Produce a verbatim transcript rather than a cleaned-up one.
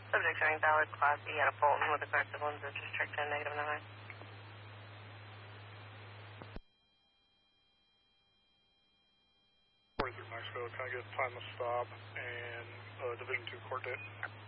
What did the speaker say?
Subject showing valid Class E out of Fulton with aggressive lenses restricted negative nine. forty-three Knoxville, can I get time to stop and uh, Division two court date?